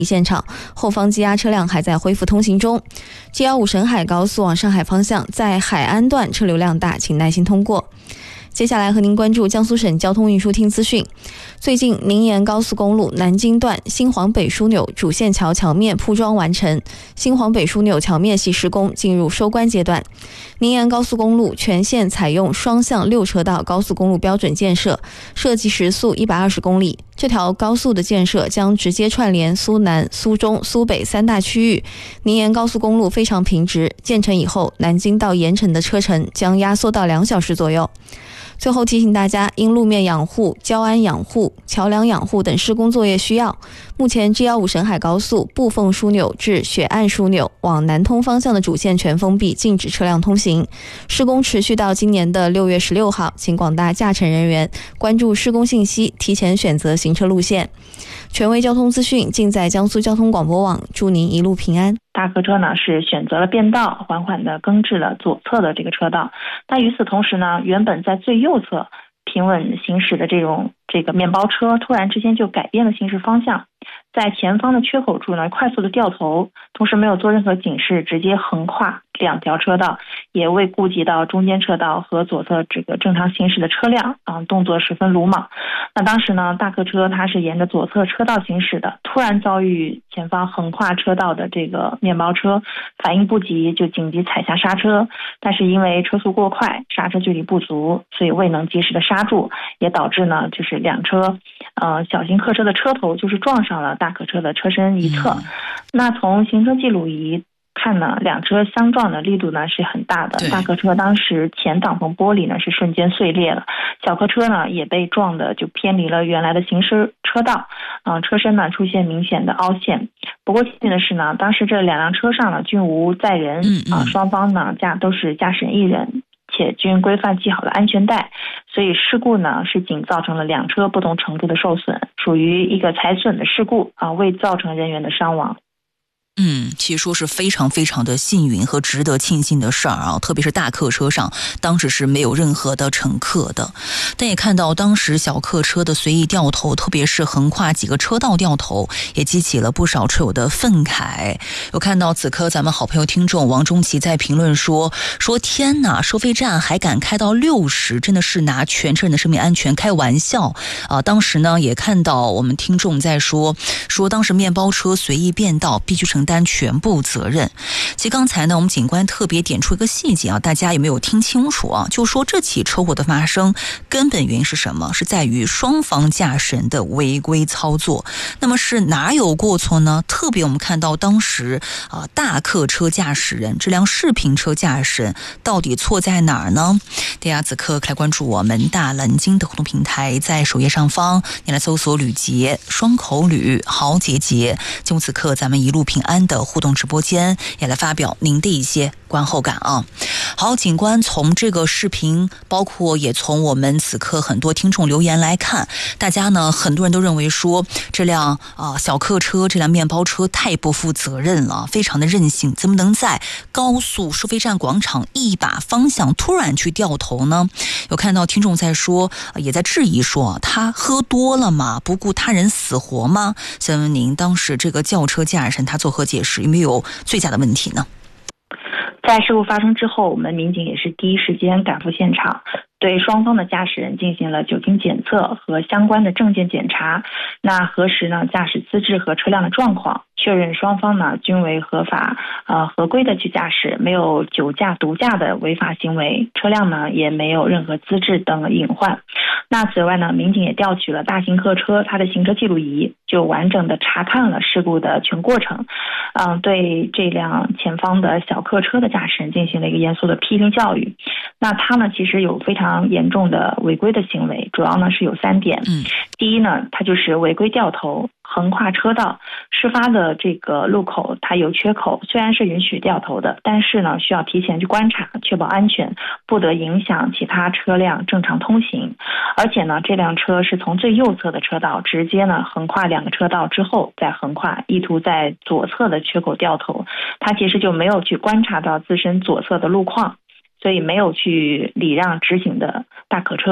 现场，后方积压车辆还在恢复通行中。G15沈海高速往上海方向，在海安段车流量大，请耐心通过。接下来和您关注江苏省交通运输厅资讯。最近，宁沿高速公路南京段新黄北枢纽主线桥桥面铺装完成，新黄北枢纽桥面系施工进入收官阶段。宁沿高速公路全线采用双向6车道高速公路标准建设，设计时速120公里。这条高速的建设将直接串联苏南、苏中、苏北3大区域。宁沿高速公路非常平直，建成以后，南京到盐城的车程将压缩到2小时左右。最后提醒大家，因路面养护、交安养护、桥梁养护等施工作业需要，目前 G15沈海高速布凤枢纽至雪岸枢纽往南通方向的主线全封闭，禁止车辆通行。施工持续到今年的6月16号，请广大驾乘人员关注施工信息，提前选择行车路线。权威交通资讯尽在江苏交通广播网，祝您一路平安。 大客车呢是选择了变道，缓缓地更至了左侧的这个车道。但与此同时呢，原本在最右侧平稳行驶的这个面包车，突然之间就改变了行驶方向，在前方的缺口处呢快速的掉头，同时没有做任何警示，直接横跨2条车道，也未顾及到中间车道和左侧这个正常行驶的车辆动作十分鲁莽。那当时呢，大客车它是沿着左侧车道行驶的，突然遭遇前方横跨车道的这个面包车，反应不及就紧急踩下刹车，但是因为车速过快，刹车距离不足，所以未能及时的刹住，也导致呢就是两车小型客车的车头就是撞上了大客车的车身一侧。那从行车记录仪看呢，两车相撞的力度呢是很大的，大客车当时前挡风玻璃呢是瞬间碎裂了，小客车呢也被撞的就偏离了原来的行驶车道，车身呢出现明显的凹陷。不过幸运的是呢，当时这两辆车上呢均无载人，双方呢都是驾驶人一人，且均规范系好了安全带，所以事故呢是仅造成了两车不同程度的受损，属于一个财损的事故未造成人员的伤亡。 其实说是非常非常的幸运和值得庆幸的事儿啊，特别是大客车上当时是没有任何的乘客的。但也看到当时小客车的随意掉头，特别是横跨几个车道掉头，也激起了不少车友的愤慨。有看到此刻咱们好朋友听众王中奇在评论说天哪，收费站还敢开到60，真的是拿全车人的生命安全开玩笑当时呢也看到我们听众在说当时面包车随意变道必须承担全部责任。其实刚才呢我们警官特别点出一个细节大家有没有听清楚就说这起车祸的发生根本原因是什么？是在于双方驾驶人的违规操作。那么是哪有过错呢？特别我们看到当时大客车驾驶人这辆视频车驾驶人到底错在哪儿呢？大家此刻来关注我们大蓝鲸的互动平台，在首页上方你来搜索吕杰双口吕豪杰杰，进入此刻咱们一路平安的互动直播间，也来发表您的一些观后感好，警官从这个视频，包括也从我们此刻很多听众留言来看，大家呢很多人都认为说这辆小客车，这辆面包车太不负责任了，非常的任性，怎么能在高速收费站广场一把方向突然去掉头呢？有看到听众在说，也在质疑说他喝多了吗？不顾他人死活吗？想问您当时这个轿车驾驶人他作何解释？有没有醉驾的问题呢？ 在事故发生之后，我们民警也是第一时间赶赴现场，对双方的驾驶人进行了酒精检测和相关的证件检查，那核实呢驾驶资质和车辆的状况，确认双方呢均为合法合规的去驾驶，没有酒驾毒驾的违法行为，车辆呢也没有任何资质等隐患。那此外呢，民警也调取了大型客车它的行车记录仪，就完整的查看了事故的全过程，对这辆前方的小客车的驾驶人进行了一个严肃的批评教育。那他呢其实有非常严重的违规的行为，主要呢是有3点。第一呢，他就是违规掉头横跨车道，事发的这个路口它有缺口，虽然是允许掉头的，但是呢需要提前去观察，确保安全，不得影响其他车辆正常通行。而且呢这辆车是从最右侧的车道直接呢横跨2个车道之后再横跨，意图在左侧的缺口掉头，他其实就没有去观察到自身左侧的路况，所以没有去礼让直行的大客车，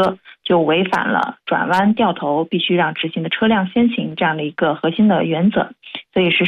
就违反了转弯掉头必须让直行的车辆先行这样的一个核心的原则，所以实施